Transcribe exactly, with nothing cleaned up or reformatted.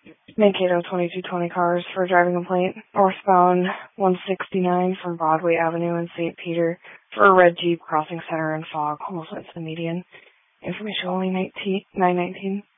Mankato twenty-two twenty cars for a driving complaint. Northbound one sixty-nine from Broadway Avenue in Saint Peter for a red Jeep crossing center in fog, almost at the median. Information only nine nineteen.